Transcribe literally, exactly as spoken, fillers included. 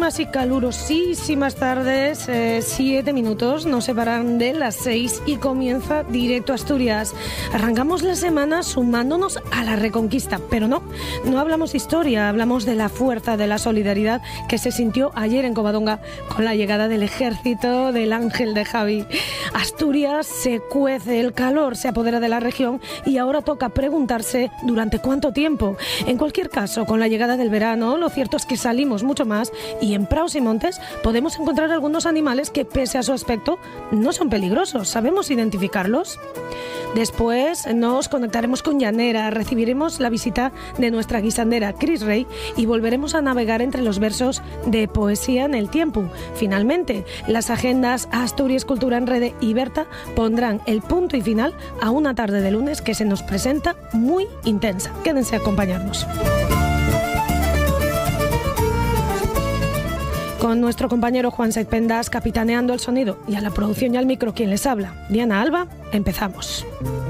Buenísimas y calurosísimas tardes, eh, siete minutos nos separan de las seis y comienza Directo Asturias. Arrancamos la semana sumándonos a la Reconquista, pero no, no hablamos de historia, hablamos de la fuerza, de la solidaridad que se sintió ayer en Covadonga con la llegada del ejército del Ángel de Javi. Asturias se cuece, el calor se apodera de la región y ahora toca preguntarse durante cuánto tiempo. En cualquier caso, con la llegada del verano, lo cierto es que salimos mucho más y en praos y montes podemos encontrar algunos animales que, pese a su aspecto, no son peligrosos. ¿Sabemos identificarlos? Después nos conectaremos con Llanera, recibiremos la visita de nuestra guisandera Cris Rey y volveremos a navegar entre los versos de Poesía en el Tiempo. Finalmente, las agendas Asturias Cultura en Rede y Berta pondrán el punto y final a una tarde de lunes que se nos presenta muy intensa. Quédense a acompañarnos. Con nuestro compañero Juan Saiz Pendas capitaneando el sonido y a la producción y al micro quien les habla, Diana Alba, empezamos.